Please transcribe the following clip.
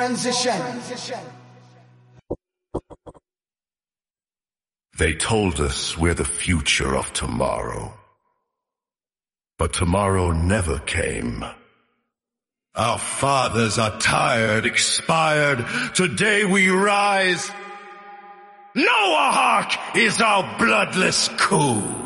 Transition. They told us we're the future of tomorrow. But tomorrow never came. Our fathers are tired, expired. Today we rise. Noahawk is our bloodless coup.